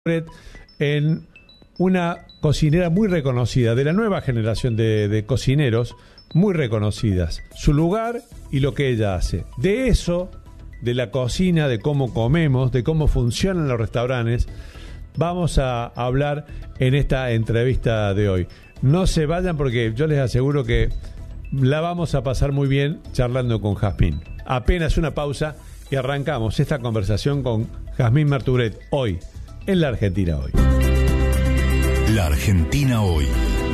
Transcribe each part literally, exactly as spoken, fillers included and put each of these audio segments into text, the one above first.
en una cocinera muy reconocida, de la nueva generación de, de cocineros muy reconocidas, su lugar y lo que ella hace. De eso, de la cocina, de cómo comemos, de cómo funcionan los restaurantes, vamos a hablar en esta entrevista de hoy. No se vayan porque yo les aseguro que la vamos a pasar muy bien charlando con Jazmín. Apenas una pausa y arrancamos esta conversación con Jazmín Marturet hoy, en La Argentina Hoy. La Argentina Hoy.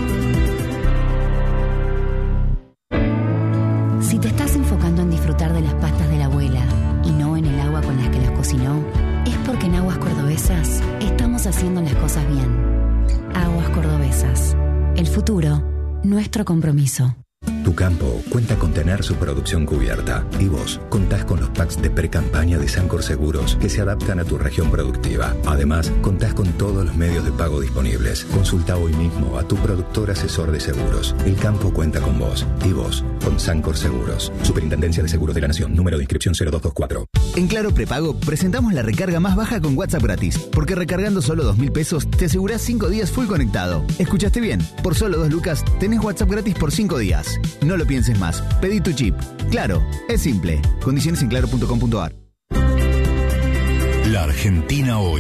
Si te estás enfocando en disfrutar de las pastas de la abuela y no en el agua con las que las cocinó, es porque en Aguas Cordobesas estamos haciendo las cosas bien. Aguas Cordobesas. El futuro, nuestro compromiso. Tu campo cuenta con tener su producción cubierta y vos contás con los packs de pre-campaña de Sancor Seguros que se adaptan a tu región productiva. Además, contás con todos los medios de pago disponibles. Consulta hoy mismo a tu productor asesor de seguros. El campo cuenta con vos y vos con Sancor Seguros. Superintendencia de Seguros de la Nación. Número de inscripción cero dos dos cuatro. En Claro Prepago presentamos la recarga más baja con WhatsApp gratis, porque recargando solo dos mil pesos te asegurás cinco días full conectado. ¿Escuchaste bien? Por solo dos lucas tenés WhatsApp gratis por cinco días. No lo pienses más. Pedí tu chip. Claro, es simple. Condiciones en claro punto com punto a r. La Argentina Hoy.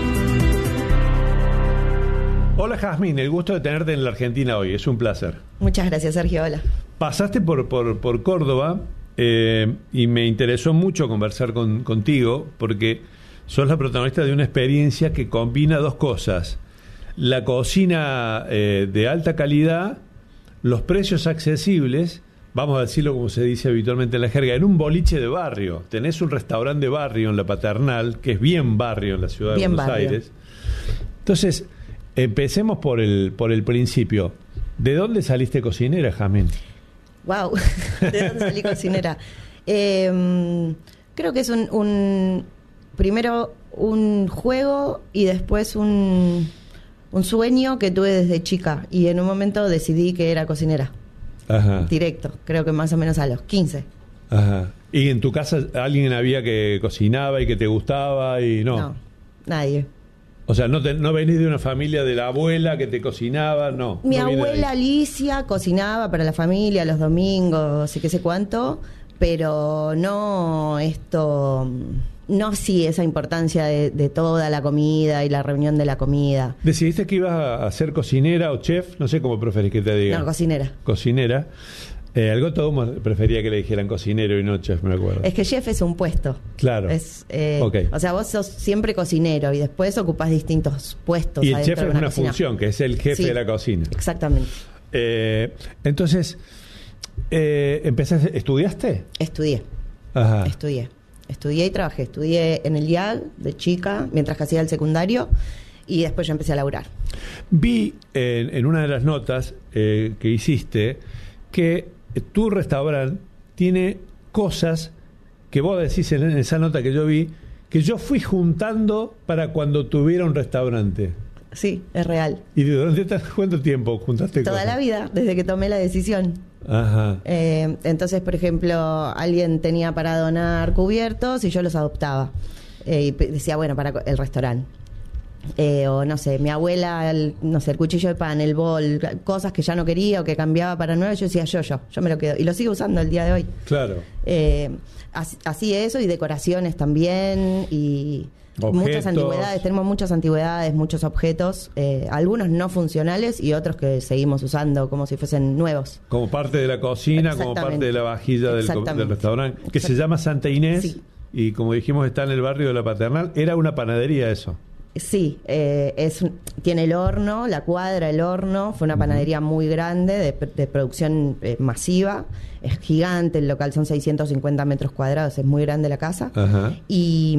Hola Jazmín, el gusto de tenerte en La Argentina Hoy. Es un placer. Muchas gracias, Sergio. Hola. Pasaste por, por, por Córdoba eh, y me interesó mucho conversar con, contigo porque sos la protagonista de una experiencia que combina dos cosas. La cocina eh, de alta calidad, los precios accesibles, vamos a decirlo como se dice habitualmente en la jerga, en un boliche de barrio. Tenés un restaurante de barrio en La Paternal, que es bien barrio en la ciudad de bien Buenos barrio. Aires. Entonces, empecemos por el, por el principio. ¿De dónde saliste cocinera, Jazmín? Wow, ¿de dónde salí cocinera? Eh, creo que es un, un primero un juego y después un, un sueño que tuve desde chica, y en un momento decidí que era cocinera. Ajá. Directo, creo que más o menos a los quince. Ajá. ¿Y en tu casa alguien había que cocinaba y que te gustaba y no? No, nadie. O sea, no, te, no venís de una familia de la abuela que te cocinaba, no. Mi no abuela Alicia cocinaba para la familia los domingos y qué sé cuánto, pero no esto, no sí esa importancia de, de toda la comida y la reunión de la comida. ¿Decidiste que ibas a ser cocinera o chef? No sé cómo preferís que te diga. No, cocinera. Cocinera. Eh, algo todo prefería que le dijeran cocinero y no chef, me acuerdo. Es que chef es un puesto. Claro. Es, eh, okay. O sea, vos sos siempre cocinero y después ocupás distintos puestos. Y el chef es una, una cocina. función, que es el jefe sí, de la cocina. Exactamente. Eh, entonces, eh, ¿empezaste, ¿estudiaste? Estudié. Ajá. Estudié. Estudié y trabajé. Estudié en el I A G de chica, mientras que hacía el secundario, y después ya empecé a laburar. Vi en, en una de las notas eh, que hiciste que tu restaurante tiene cosas que vos decís en esa nota que yo vi, que yo fui juntando para cuando tuviera un restaurante. Sí, es real. ¿Y de dónde estás? ¿Cuánto tiempo juntaste Toda cosas? La vida, desde que tomé la decisión. Ajá. Eh, entonces, por ejemplo, alguien tenía para donar cubiertos y yo los adoptaba. Eh, y decía, bueno, para el restaurante. Eh, o no sé, mi abuela, el, no sé, el cuchillo de pan, el bol, cosas que ya no quería o que cambiaba para nuevo, yo decía, yo, yo, yo me lo quedo. Y lo sigo usando el día de hoy. Claro. Eh, así, así eso, y decoraciones también, y objetos. Muchas antigüedades, tenemos muchas antigüedades, muchos objetos, eh, algunos no funcionales y otros que seguimos usando como si fuesen nuevos. Como parte de la cocina, como parte de la vajilla del, del restaurante, que se llama Santa Inés, sí. Y como dijimos está en el barrio de La Paternal. Era una panadería eso. Sí, eh, es tiene el horno, la cuadra, el horno. Fue una panadería muy grande, de, de producción eh, masiva. Es gigante, el local son seiscientos cincuenta metros cuadrados, es muy grande la casa. Ajá. Y,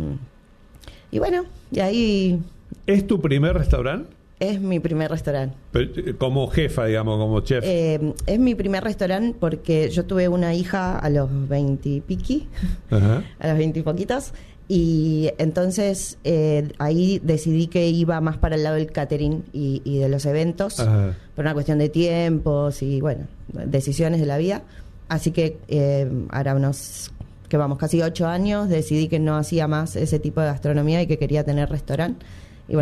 y bueno, y ahí... ¿Es tu primer restaurante? Es mi primer restaurante. Como jefa, digamos, como chef. Eh, es mi primer restaurante porque yo tuve una hija a los veintipiqui, Ajá. a los veintipoquitos. Y entonces eh, ahí decidí que iba más para el lado del catering y, y de los eventos, Ajá. por una cuestión de tiempos y, bueno, decisiones de la vida. Así que eh, ahora unos, que vamos, casi ocho años, decidí que no hacía más ese tipo de gastronomía y que quería tener restaurante.